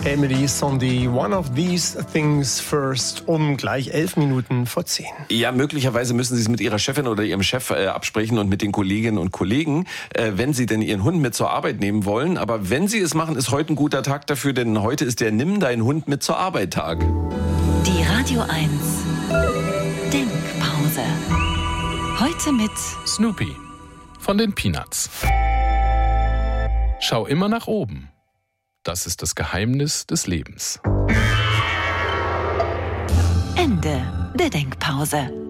Emily Sandé, One of These Things First, um gleich 11 Minuten vor 10. Ja, möglicherweise müssen Sie es mit Ihrer Chefin oder Ihrem Chef absprechen und mit den Kolleginnen und Kollegen, wenn Sie denn Ihren Hund mit zur Arbeit nehmen wollen. Aber wenn Sie es machen, ist heute ein guter Tag dafür, denn heute ist der Nimm deinen Hund mit zur Arbeit Tag. Die Radio 1 Denkpause. Heute mit Snoopy von den Peanuts. Schau immer nach oben. Das ist das Geheimnis des Lebens. Ende der Denkpause.